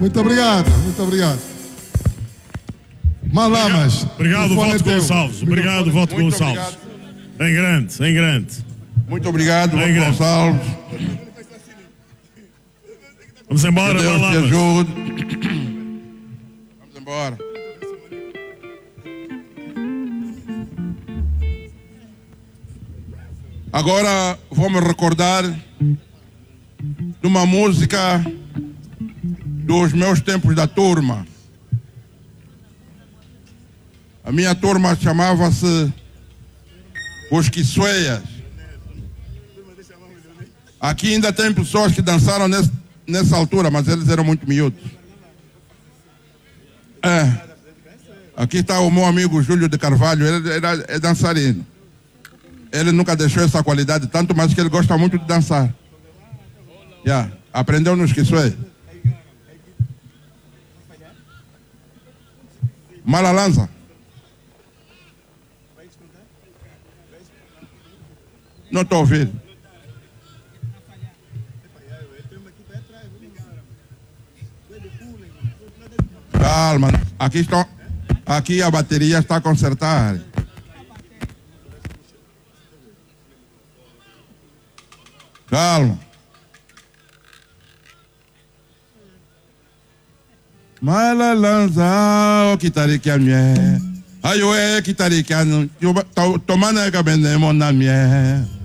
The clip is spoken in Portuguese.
Muito obrigado, muito obrigado. Malamas. Obrigado, Voto Gonçalves. Obrigado, Voto Gonçalves. Em grande, em grande. Muito obrigado, Voto Gonçalves. Vamos embora, Deus te Malamas. ajude. Vamos embora. Agora vamos recordar de uma música dos meus tempos da turma. A minha turma chamava-se Os Quiçueias. Aqui ainda tem pessoas que dançaram nessa altura, mas eles eram muito miúdos. Aqui está o meu amigo Júlio de Carvalho, ele é dançarino. Ele nunca deixou essa qualidade, tanto mais que ele gosta muito de dançar. Aprendeu nos Quiçueias. Malalanza. Não estou ouvindo. Calma, aqui a bateria está a consertar. Calma. Malalanza, o kitarikia mie. Ayo kitarikia no. Tomana kabende mona mie.